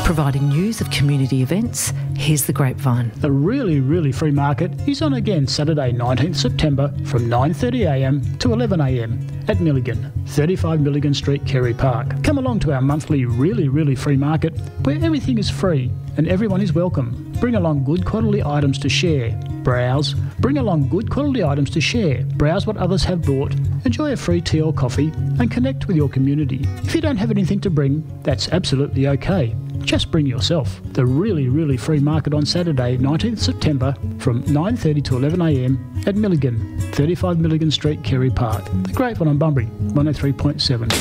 Providing news of community events, here's The Grapevine. The really free market is on again Saturday 19th September from 9:30am to 11am at Milligan, 35 Milligan Street, Kerry Park. Come along to our monthly really free market where everything is free and everyone is welcome. Bring along good quality items to share. Browse what others have brought, enjoy a free tea or coffee and connect with your community. If you don't have anything to bring, that's absolutely okay. Just bring yourself. The really free market on Saturday 19th September from 9:30 to 11am at Milligan, 35 Milligan Street, Kerry Park. The Grapevine on Bunbury, 103.7.